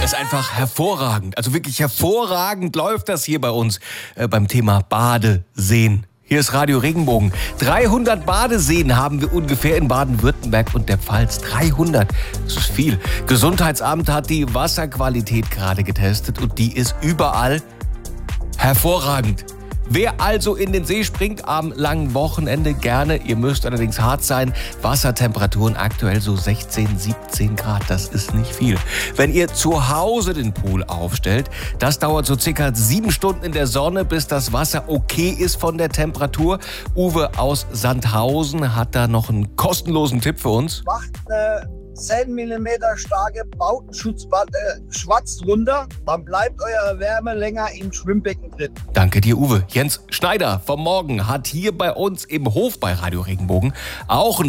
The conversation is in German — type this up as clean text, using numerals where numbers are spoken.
Das ist einfach hervorragend. Also wirklich hervorragend läuft das hier bei uns beim Thema Badeseen. Hier ist Radio Regenbogen. 300 Badeseen haben wir ungefähr in Baden-Württemberg und der Pfalz. 300, das ist viel. Gesundheitsamt hat die Wasserqualität gerade getestet und die ist überall hervorragend. Wer also in den See springt am langen Wochenende, gerne. Ihr müsst allerdings hart sein. Wassertemperaturen aktuell so 16, 17 Grad. Das ist nicht viel. Wenn ihr zu Hause den Pool aufstellt, das dauert so circa 7 Stunden in der Sonne, bis das Wasser okay ist von der Temperatur. Uwe aus Sandhausen hat da noch einen kostenlosen Tipp für uns. Macht eine 10 mm starke Bautenschutzplatte schwarz runter, dann bleibt eure Wärme länger im Schwimmbecken drin. Danke dir, Uwe. Jens Schneider vom Morgen hat hier bei uns im Hof bei Radio Regenbogen auch ein